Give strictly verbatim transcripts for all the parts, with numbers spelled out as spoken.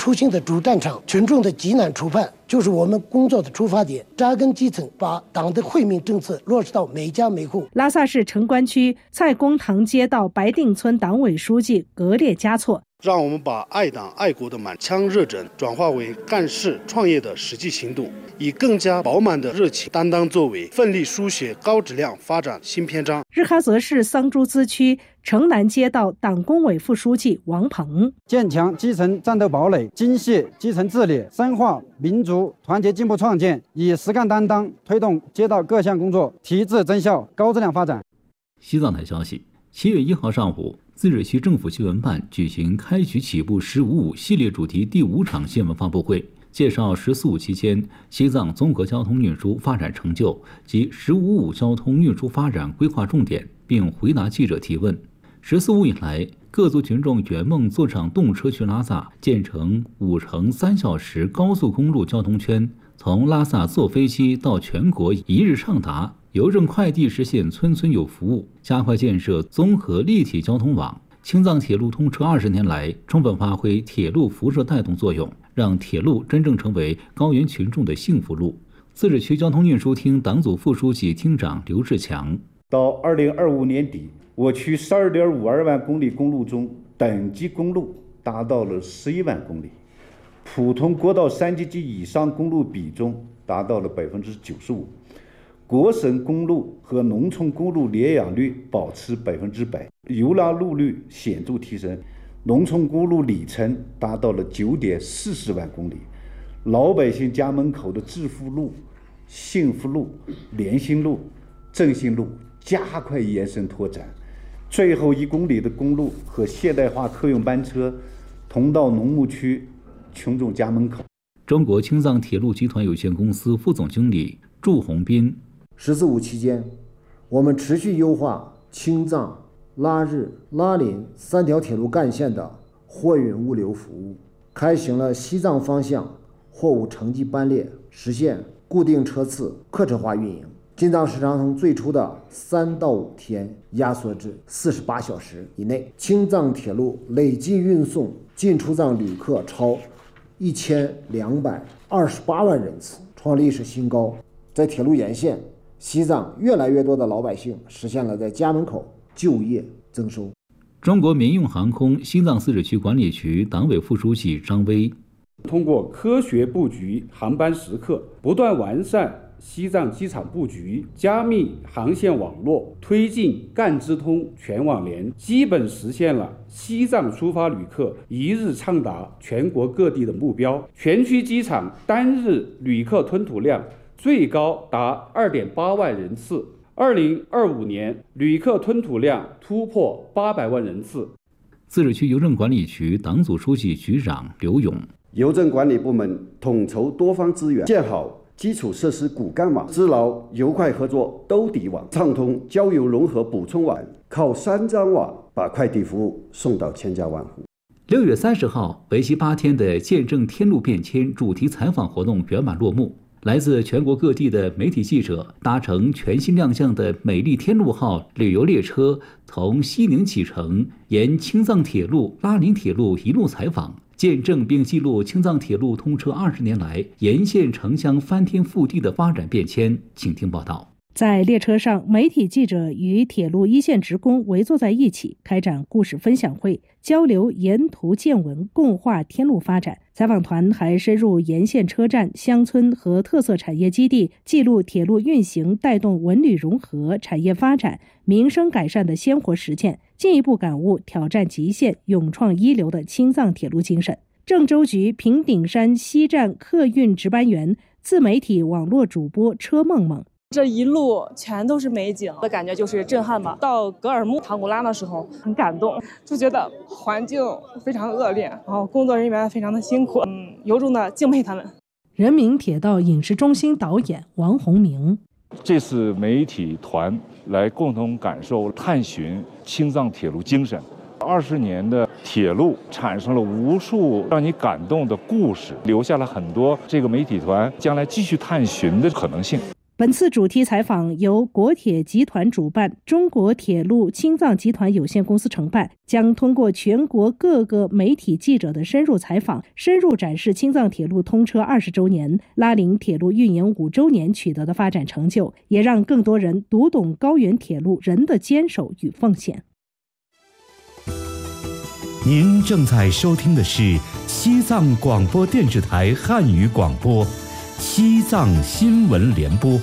初心的主战场，群众的急难处判就是我们工作的出发点，扎根基层，把党的惠民政策落实到每家每户。 拉萨市城关区蔡公堂街道白定村党委书记格列嘉措， 让我们把爱党爱国的满腔热忱转化为干事创业的实际行动，以更加饱满的热情担当作为，奋力书写高质量发展新篇章。 日喀则市桑珠孜区城南街道党工委副书记王鹏， 坚强基层战斗堡垒，精细基层治理，深化民族团结进步创建，以实干担当推动街道各项工作提质增效、高质量发展。 西藏台消息，七月一号上午，自治区政府新闻办举行开局起步十五五系列主题第五场新闻发布会，介绍十四五期间西藏综合交通运输发展成就及十五五交通运输发展规划重点，并回答记者提问。十四五以来，各族群众圆梦坐上动车去拉萨，建成五乘三小时高速公路交通圈，从拉萨坐飞机到全国一日畅达，邮政快递实现村村有服务，加快建设综合立体交通网。青藏铁路通车二十年来，充分发挥铁路辐射带动作用，让铁路真正成为高原群众的幸福路。自治区交通运输厅党组副书记厅长刘志强， 到二零二五年底，我区十二点五二万公里公路中，等级公路达到了十一万公里，普通国道三级及以上公路比重达到了百分之九十五。国省公路和农村公路联养率保持百分之百，游览路率显著提升，农村公路里程达到了九点四十万公里，老百姓家门口的致富路、幸福路、联心路、振兴路加快延伸拓展，最后一公里的公路和现代化客运班车通到农牧区群众家门口。 中国青藏铁路集团有限公司副总经理祝宏斌， 十四五期间，我们持续优化青藏、拉日、拉林三条铁路干线的货运物流服务，开行了西藏方向货物城际班列，实现固定车次客车化运营。进藏时长从最初的三到五天压缩至四十八小时以内。青藏铁路累计运送进出藏旅客超一千两百二十八万人次，创历史新高。在铁路沿线，西藏越来越多的老百姓实现了在家门口就业增收。 中国民用航空西藏自治区管理局党委副书记张威， 通过科学布局航班时刻，不断完善西藏机场布局，加密航线网络，推进赣支通全网联，基本实现了西藏出发旅客一日畅达全国各地的目标。全区机场单日旅客吞吐量最高达 二点八万人次，二零二五年旅客吞吐量突破八百万人次。 自治区邮政管理局党组书记局长刘勇， 邮政管理部门统筹多方资源，建好基础设施骨干网，支牢邮快合作兜底网，畅通交邮融合补充网，靠三张网把快递服务送到千家万户。 六月三十号，为期八天的见证天路变迁主题采访活动圆满落幕。来自全国各地的媒体记者搭乘全新亮相的美丽天路号旅游列车，从西宁启程，沿青藏铁路、拉林铁路一路采访，见证并记录青藏铁路通车二十年来沿线城乡翻天覆地的发展变迁。请听报道。 在列车上，媒体记者与铁路一线职工围坐在一起，开展故事分享会，交流沿途见闻，共话天路发展。采访团还深入沿线车站、乡村和特色产业基地，记录铁路运行带动文旅融合、产业发展、民生改善的鲜活实践，进一步感悟挑战极限、勇创一流的青藏铁路精神。郑州局平顶山西站客运值班员、自媒体网络主播车梦梦， 这一路全都是美景，的感觉就是震撼吧。到格尔木唐古拉的时候很感动，就觉得环境非常恶劣，然后工作人员非常的辛苦，嗯，由衷的敬佩他们。 人民铁道影视中心导演王洪明， 这次媒体团来共同感受探寻青藏铁路精神。二十年的铁路产生了无数让你感动的故事，留下了很多这个媒体团将来继续探寻的可能性。 本次主题采访由国铁集团主办，中国铁路青藏集团有限公司承办，将通过全国各个媒体记者的深入采访，深入展示青藏铁路通车二十周年、拉林铁路运营五周年取得的发展成就，也让更多人读懂高原铁路人的坚守与奉献。 您正在收听的是西藏广播电视台汉语广播，西藏新闻联播。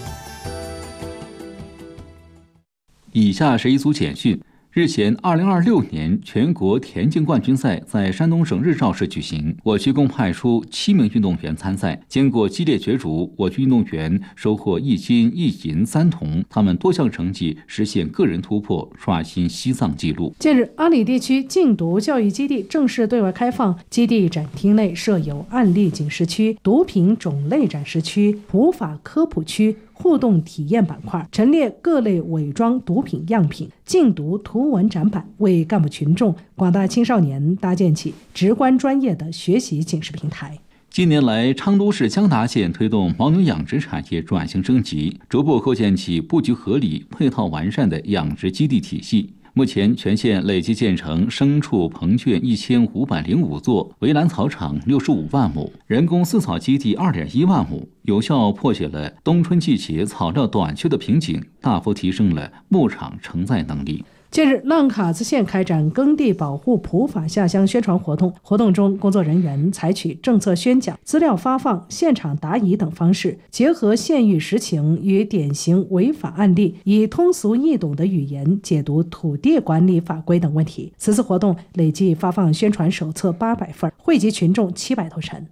以下是一组简讯。日前，二零二六年全国田径冠军赛在山东省日照市举行，我区共派出七名运动员参赛。经过激烈角逐，我区运动员收获一金一银三铜，他们多项成绩实现个人突破，刷新西藏纪录。 近日，阿里地区禁毒教育基地正式对外开放，基地展厅内设有案例警示区、毒品种类展示区、普法科普区、互动体验板块，陈列各类伪装毒品样品、禁毒图文展板，为干部群众、广大青少年搭建起直观专业的学习警示平台。 近年来，昌都市江达县推动牦牛养殖产业转型升级，逐步构建起布局合理、配套完善的养殖基地体系。目前，全县累计建成牲畜棚圈一千五百零五座，围栏草场六十五万亩，人工饲草基地二点一万亩，有效破解了冬春季节草料短缺的瓶颈，大幅提升了牧场承载能力。 近日，浪卡子县开展耕地保护普法下乡宣传活动，活动中工作人员采取政策宣讲、资料发放、现场答疑等方式，结合县域实情与典型违法案例，以通俗易懂的语言解读土地管理法规等问题。此次活动累计发放宣传手册八百份，惠及群众七百多人。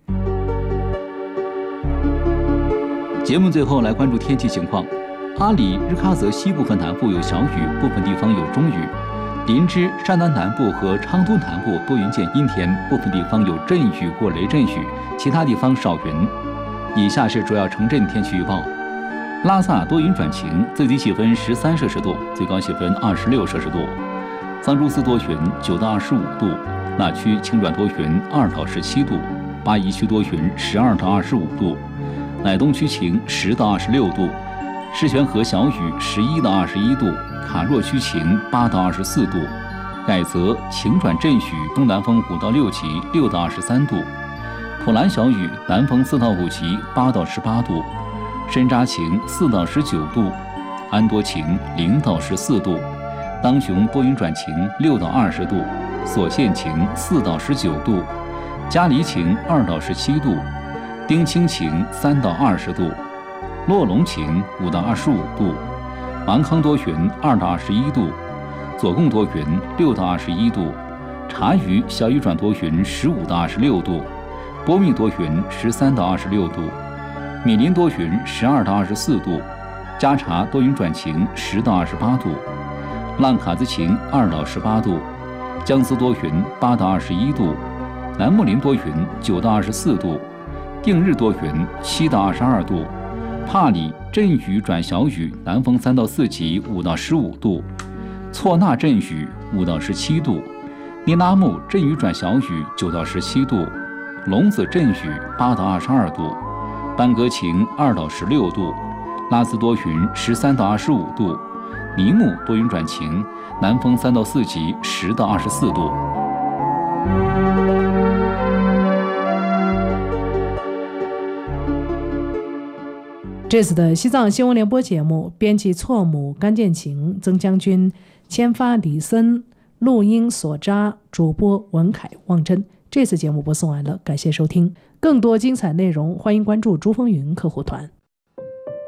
节目最后来关注天气情况。阿里日喀则西部和南部有小雨，部分地方有中雨。林芝、山南南部和昌都南部多云见阴天，部分地方有阵雨或雷阵雨，其他地方少云。以下是主要城镇天气预报：拉萨多云转晴，最低气温十三摄氏度，最高气温二十六摄氏度；桑珠斯多云，九到二十五度；那曲晴转多云，二到十七度；巴宜区多云，十二到二十五度；乃东区晴，十到二十六度；世泉河小雨，十一到二十一度；卡若区晴，八到二十四度；改则晴转阵雨，东南风五到六级，六到二十三度；普兰小雨，南风四到五级，八到十八度；深扎晴，四到十九度；安多晴，零到十四度；当雄多云转晴，六到二十度；索县晴，四到十九度；嘉黎晴，二到十七度；丁清晴，三到二十度；洛龙晴，五到二十五度；芒康多云，二到二十一度；左贡多云，六到二十一度；察隅小雨转多云，十五到二十六度；波密多云，十三到二十六度；米林多云，十二到二十四度；加查多云转晴，十到二十八度；浪卡子晴，二到十八度；江苏多云，八到二十一度；南木林多云，九到二十四度；定日多云，七到二十二度；帕里阵雨转小雨，南风三到四级，五到十五度；错纳阵雨，五到十七度；尼拉木阵雨转小雨，九到十七度；龙子阵雨，八到二十二度；班格晴，二到十六度；拉斯多云，十三到二十五度；尼木多云转晴，南风三到四级，十到二十四度。 这次的西藏新闻联播节目，编辑错母、甘建晴、曾将军、签发李森，录音所扎，主播文凯、望真。这次节目播送完了，感谢收听。更多精彩内容，欢迎关注珠峰云客户团。